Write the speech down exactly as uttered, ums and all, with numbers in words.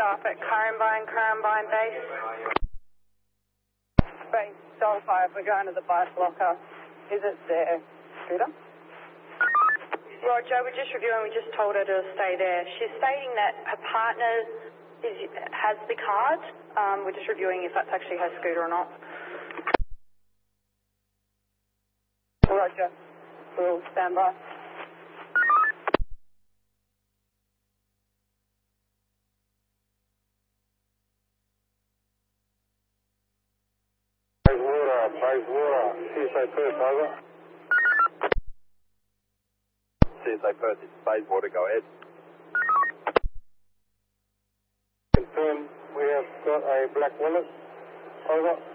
staff at Currumbine, Currumbine Base. Base, Sol five, we're going to the bike locker. Is it there, Scooter? Roger, we're just reviewing, we just told her to stay there. She's stating that her partner is, has the card. Um, we're just reviewing if that's actually her scooter or not. Roger, we'll stand by. Base water, base water, C S A Perth, over. C S A Perth, it's Bayswater, go ahead. Confirm, we have got a black Willis, over.